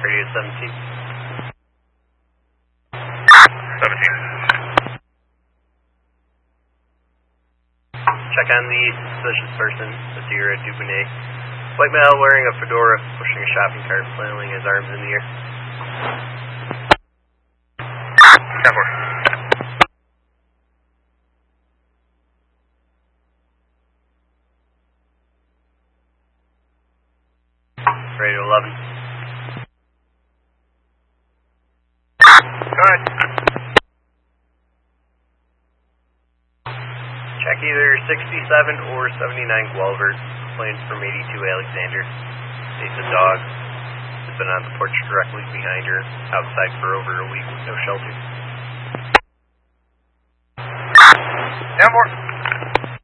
Radio 17. 17. Check on the suspicious person, the Sierra Dubonnet. White male wearing a fedora, pushing a shopping cart, flailing his arms in the air. 10-4. Radio 11. Go ahead. Check either 67 or 79 Guelver, planes from 82 Alexander. States a dog has been on the porch directly behind her, outside for over a week with no shelter. 10-4.